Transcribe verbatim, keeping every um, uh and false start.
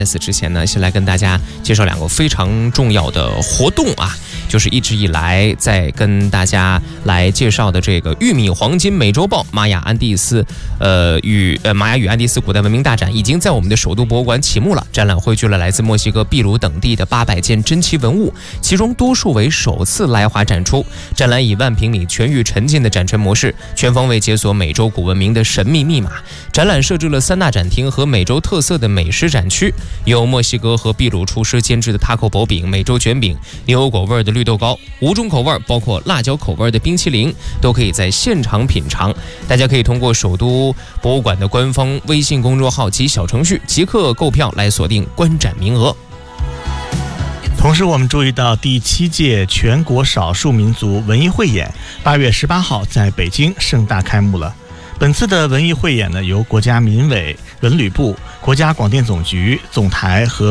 在此之前呢，先来跟大家介绍两个非常重要的活动啊，就是一直以来在跟大家来介绍的这个玉米黄金美洲豹玛雅安第斯呃与呃玛雅与安第斯古代文明大展已经在我们的首都博物馆启幕了。展览汇聚了来自墨西哥、秘鲁等地的八百件珍奇文物，其中多数为首次来华展出。展览以万平米全域沉浸的展陈模式，全方位解锁美洲古文明的神秘密码。展览设置了三大展厅和美洲特色的美食展区，有墨西哥和秘鲁厨师监制的塔口薄饼、美洲卷饼、牛油果味的绿豆糕，五种口味包括辣椒口味的冰淇淋都可以在现场品尝。大家可以通过首都博物馆的官方微信公众号及小程序即刻购票来锁定观展名额。 同时我们注意到第七届全国少数民族文艺汇演八月十八号在北京盛大开幕了。本次的文艺汇演呢，由国家民委、文旅部、国家广电总局、总台和